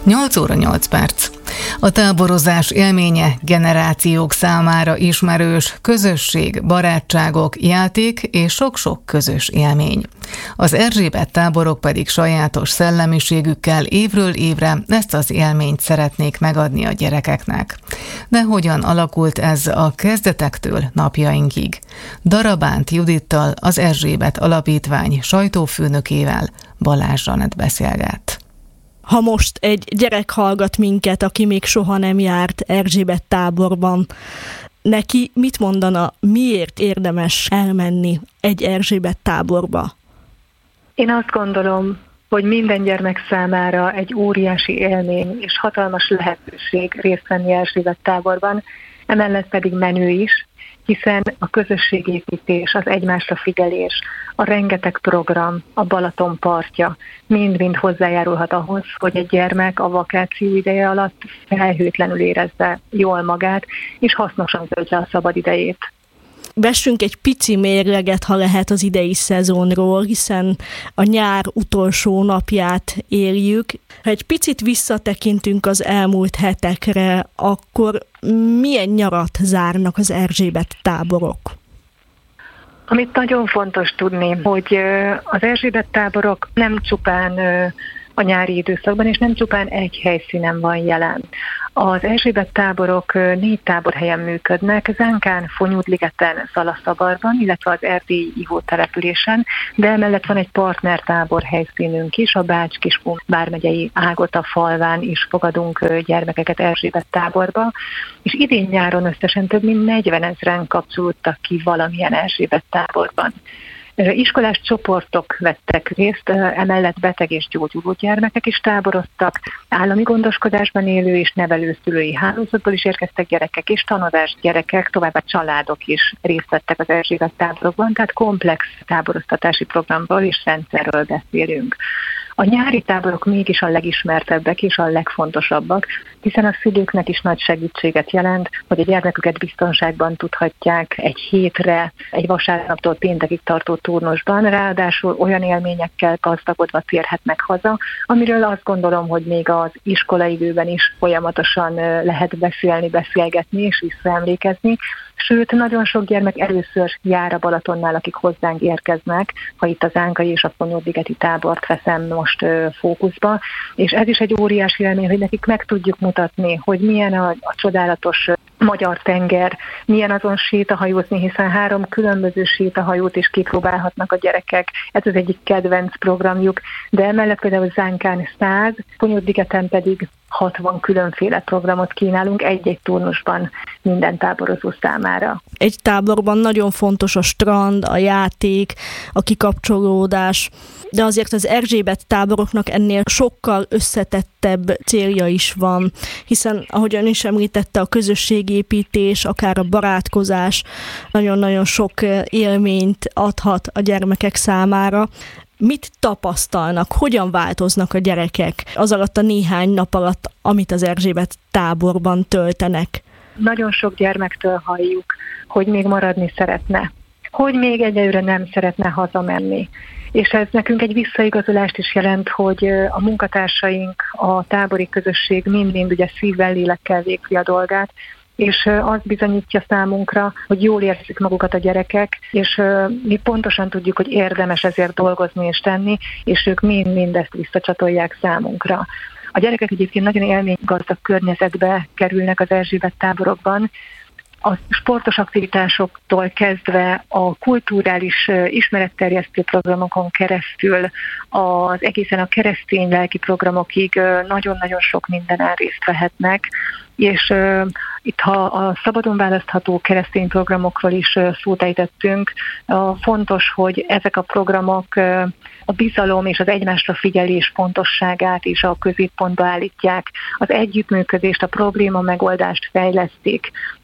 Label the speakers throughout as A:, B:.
A: 8 óra 8 perc. A táborozás élménye generációk számára ismerős, közösség, barátságok, játék és sok-sok közös élmény. Az Erzsébet táborok pedig sajátos szellemiségükkel évről évre ezt az élményt szeretnék megadni a gyerekeknek. De hogyan alakult ez a kezdetektől napjainkig? Darabánt Judittal, az Erzsébet Alapítvány sajtófőnökével Balázs Zsanett beszélget.
B: Ha most egy gyerek hallgat minket, aki még soha nem járt Erzsébet táborban, neki mit mondana, miért érdemes elmenni egy Erzsébet táborba?
C: Én azt gondolom, hogy minden gyermek számára egy óriási élmény és hatalmas lehetőség részt venni Erzsébet táborban, emellett pedig menő is, hiszen a közösségépítés, az egymásra figyelés, a rengeteg program, a Balaton partja mind-mind hozzájárulhat ahhoz, hogy egy gyermek a vakáció ideje alatt felhőtlenül érezze jól magát, és hasznosan töltse a szabad idejét.
B: Vessünk egy pici mérleget, ha lehet, az idei szezonról, hiszen a nyár utolsó napját éljük. Ha egy picit visszatekintünk az elmúlt hetekre, akkor milyen nyarat zárnak az Erzsébet táborok?
C: Amit nagyon fontos tudni, hogy az Erzsébet táborok nem csupán a nyári időszakban, és nem csupán egy helyszínen van jelen. Az Erzsébet táborok 4 táborhelyen működnek, Zánkán, Fonyódligeten, Szalaszabarban, illetve az erdélyi Ihó településen, de emellett van egy partnertábor helyszínünk is, a Bács-Kiskun vármegyei Ágota falván is fogadunk gyermekeket Erzsébet táborba, és idén nyáron összesen több mint 40 000-en kapcsolódtak ki valamilyen Erzsébet táborban. Iskolás csoportok vettek részt, emellett beteg és gyógyuló gyermekek is táboroztak, állami gondoskodásban élő és nevelőszülői hálózatból is érkeztek gyerekek, és tanodás gyerekek, továbbá családok is részt vettek az Erzsébet táborokban, tehát komplex táboroztatási programról és rendszerről beszélünk. A nyári táborok mégis a legismertebbek és a legfontosabbak, hiszen a szülőknek is nagy segítséget jelent, hogy a gyermeküket biztonságban tudhatják egy hétre, egy vasárnaptól péntekig tartó turnusban, ráadásul olyan élményekkel gazdagodva térhetnek haza, amiről azt gondolom, hogy még az iskolaidőben is folyamatosan lehet beszélgetni és visszaemlékezni. Sőt, nagyon sok gyermek először jár a Balatonnál, akik hozzánk érkeznek, ha itt az Ánkai és a Fonyódligeti tábort veszem most fókuszba, és ez is egy óriási élmény, hogy nekik meg tudjuk mutatni, hogy milyen a csodálatos magyar tenger, milyen azon sétahajózni, hiszen 3 különböző sétahajót is kipróbálhatnak a gyerekek, ez az egyik kedvenc programjuk, de emellett például Zánkán 100, Fonyódligeten pedig 60 különféle programot kínálunk egy-egy turnusban minden táborozó számára.
B: Egy táborban nagyon fontos a strand, a játék, a kikapcsolódás, de azért az Erzsébet táboroknak ennél sokkal összetettebb célja is van, hiszen ahogy ön is említette, a közösségépítés, akár a barátkozás nagyon-nagyon sok élményt adhat a gyermekek számára. Mit tapasztalnak, hogyan változnak a gyerekek az alatt a néhány nap alatt, amit az Erzsébet táborban töltenek?
C: Nagyon sok gyermektől halljuk, hogy még maradni szeretne, hogy még egyelőre nem szeretne hazamenni. És ez nekünk egy visszaigazolást is jelent, hogy a munkatársaink, a tábori közösség mind-mind ugye szívvel, lélekkel végzi a dolgát, és az bizonyítja számunkra, hogy jól érzik magukat a gyerekek, és mi pontosan tudjuk, hogy érdemes ezért dolgozni és tenni, és ők mind-mind ezt visszacsatolják számunkra. A gyerekek egyébként nagyon élménygazdag környezetbe kerülnek az Erzsébet táborokban, a sportos aktivitásoktól kezdve a kulturális ismeretterjesztő programokon keresztül, az egészen a keresztény lelki programokig nagyon-nagyon sok mindenen részt vehetnek, és itt ha a szabadon választható keresztény programokról is szót ejtettünk, fontos, hogy ezek a programok a bizalom és az egymásra figyelés fontosságát is a középpontba állítják, az együttműködést, a probléma megoldást fejlesztik. Olyan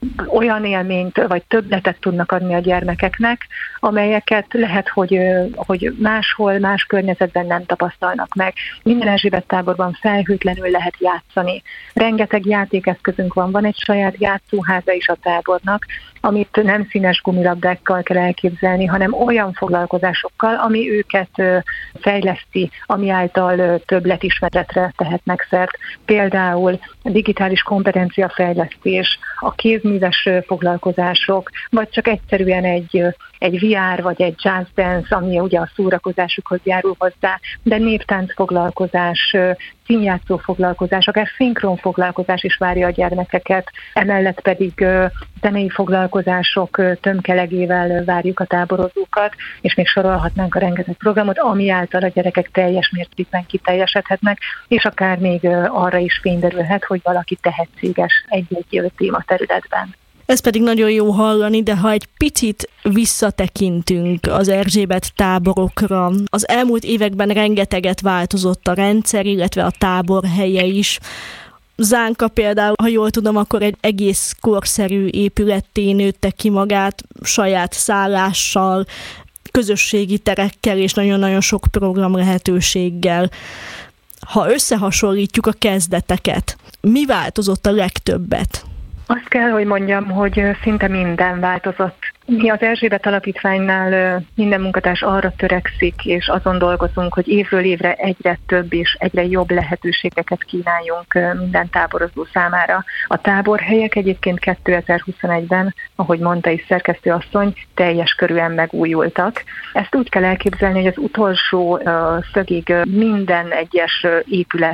C: olyan élményt vagy többletet tudnak adni a gyermekeknek, amelyeket lehet, hogy máshol, más környezetben nem tapasztalnak meg. Minden Erzsébet táborban felhőtlenül lehet játszani. Rengeteg játékeszközünk van egy saját játszóháza is a tábornak, amit nem színes gumilabdákkal kell elképzelni, hanem olyan foglalkozásokkal, ami őket fejleszti, ami által többletismeretre tehetnek szert. Például a digitális kompetenciafejlesztés, a kézműves foglalkozások, vagy csak egyszerűen egy VR vagy egy jazz dance, ami ugye a szórakozásukhoz járul hozzá, de néptánc foglalkozás, színjátszó foglalkozás, akár szinkron foglalkozás is várja a gyermekeket, emellett pedig zenei foglalkozások tömkelegével várjuk a táborozókat, és még sorolhatnánk a rengeteg programot, ami által a gyerekek teljes mértékben kiteljesedhetnek, és akár még arra is fényderülhet, hogy valaki tehetséges egy-egy tématerületben.
B: Ez pedig nagyon jó hallani, de ha egy picit visszatekintünk az Erzsébet táborokra, az elmúlt években rengeteget változott a rendszer, illetve a tábor helye is. Zánka például, ha jól tudom, akkor egy egész korszerű épületté nőtte ki magát, saját szállással, közösségi terekkel és nagyon-nagyon sok program lehetőséggel. Ha összehasonlítjuk a kezdeteket, mi változott a legtöbbet?
C: Azt kell, hogy mondjam, hogy szinte minden változott. Mi az Erzsébet Alapítványnál minden munkatárs arra törekszik, és azon dolgozunk, hogy évről évre egyre több és egyre jobb lehetőségeket kínáljunk minden táborozó számára. A táborhelyek egyébként 2021-ben, ahogy mondta is szerkesztőasszony, teljes körűen megújultak. Ezt úgy kell elképzelni, hogy az utolsó szögig minden egyes épület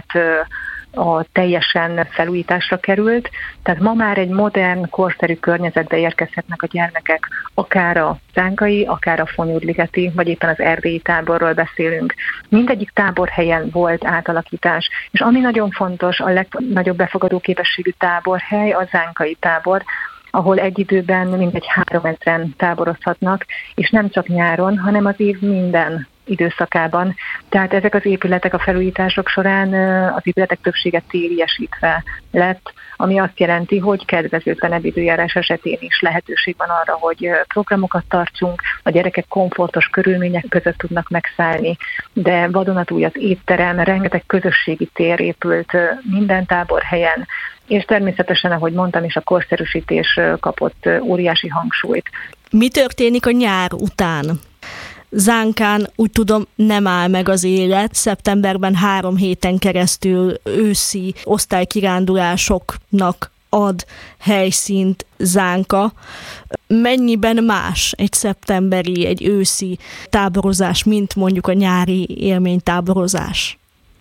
C: teljesen felújításra került, tehát ma már egy modern, korszerű környezetbe érkezhetnek a gyermekek, akár a zánkai, akár a Fonyódligeti, vagy éppen az erdélyi táborról beszélünk. Mindegyik táborhelyen volt átalakítás, és ami nagyon fontos, a legnagyobb befogadó képességű táborhely a zánkai tábor, ahol egy időben mintegy 3000-en táborozhatnak, és nem csak nyáron, hanem az év minden időszakában. Tehát ezek az épületek a felújítások során az épületek többsége téliesítve lett, ami azt jelenti, hogy kedvezőtlenebb időjárás esetén is lehetőség van arra, hogy programokat tartsunk, a gyerekek komfortos körülmények között tudnak megszállni, de vadonatúj az étterem, rengeteg közösségi tér épült minden táborhelyen, és természetesen, ahogy mondtam is, a korszerűsítés kapott óriási hangsúlyt.
B: Mi történik a nyár után? Zánkán úgy tudom nem áll meg az élet. Szeptemberben 3 héten keresztül őszi osztálykirándulásoknak ad helyszínt Zánka. Mennyiben más egy szeptemberi, egy őszi táborozás, mint mondjuk a nyári élménytáborozás?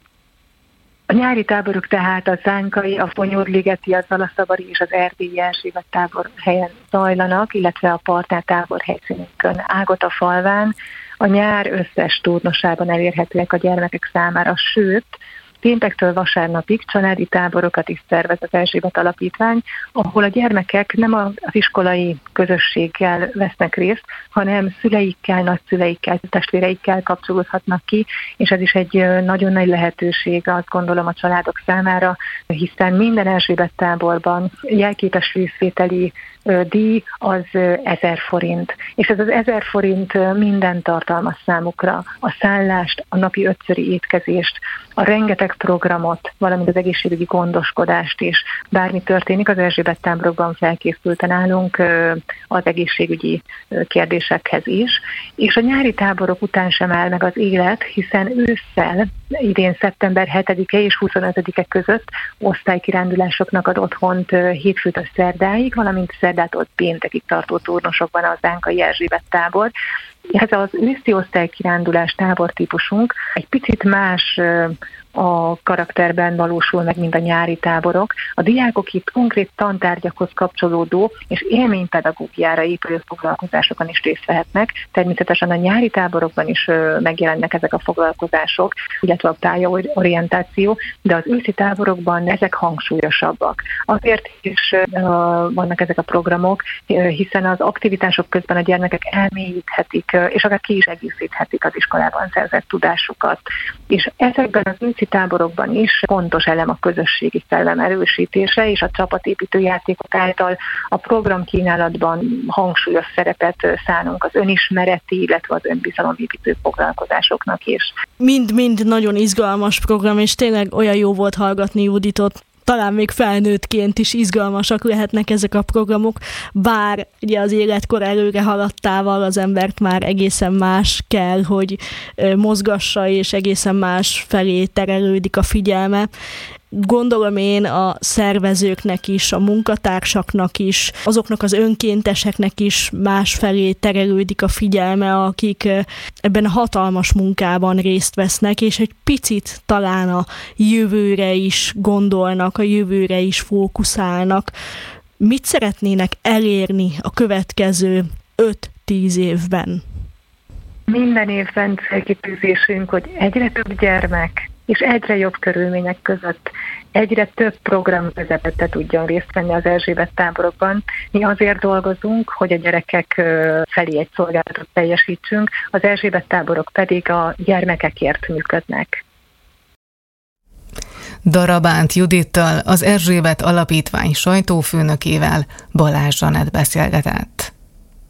C: A nyári táborok tehát a zánkai, a Fonyódligeti, a Zalaszavari és az erdélyi Erzsébet tábor helyen zajlanak, illetve a partner tábor helyszínünkön Ágotafalván. A nyár összes turnusában elérhetőek a gyermekek számára, sőt, péntektől vasárnapig családi táborokat is szervez az Erzsébet Alapítvány, ahol a gyermekek nem az iskolai közösséggel vesznek részt, hanem szüleikkel, nagyszüleikkel, testvéreikkel kapcsolódhatnak ki, és ez is egy nagyon nagy lehetőség, azt gondolom, a családok számára, hiszen minden Erzsébet táborban jelképes részvételi díj az 1000 forint. És ez az 1000 forint minden tartalmaz számukra. A szállást, a napi 5-szöri étkezést, a rengeteg programot, valamint az egészségügyi gondoskodást is. Bármi történik, az Erzsébet táborokban felkészülten állunk az egészségügyi kérdésekhez is. És a nyári táborok után sem áll meg az élet, hiszen ősszel, idén szeptember 7-e és 25-e között osztálykirándulásoknak ad otthont hétfőtől szerdáig, valamint szerdától péntekig tartó turnusokban a zánkai Erzsébet tábor. Ez az őszi osztálykirándulás tábortípusunk egy picit más a karakterben valósul meg, mint a nyári táborok. A diákok itt konkrét tantárgyakhoz kapcsolódó és élménypedagógiára épülő foglalkozásokon is részt vehetnek. Természetesen a nyári táborokban is megjelennek ezek a foglalkozások, illetve a pályaorientáció, de az őszi táborokban ezek hangsúlyosabbak. Azért is vannak ezek a programok, hiszen az aktivitások közben a gyermekek elmélyíthetik, és akár ki is egészíthetik az iskolában szerzett tudásukat. És ezekben az őszi művelődési táborokban is fontos elem a közösségi szellem erősítése, és a csapatépítő játékok által a programkínálatban hangsúlyos szerepet szánunk az önismereti, illetve az önbizalomépítő foglalkozásoknak is.
B: Mind nagyon izgalmas program, és tényleg olyan jó volt hallgatni Juditot. Talán még felnőttként is izgalmasak lehetnek ezek a programok, bár ugye az életkor előre haladtával az embert már egészen más kell, hogy mozgassa, és egészen más felé terelődik a figyelme. Gondolom én a szervezőknek is, a munkatársaknak is, azoknak az önkénteseknek is más felé terelődik a figyelme, akik ebben a hatalmas munkában részt vesznek, és egy picit talán a jövőre is gondolnak, a jövőre is fókuszálnak. Mit szeretnének elérni a következő 5-10 évben?
C: Minden évben célkitűzésünk, hogy egyre több gyermek és egyre jobb körülmények között egyre több program közepette tudjon részt venni az Erzsébet táborokban. Mi azért dolgozunk, hogy a gyerekek felé egy szolgálatot teljesítsünk, az Erzsébet táborok pedig a gyermekekért működnek.
A: Darabánt Judittal, az Erzsébet Alapítvány sajtófőnökével Balázs Zsanett beszélgetett.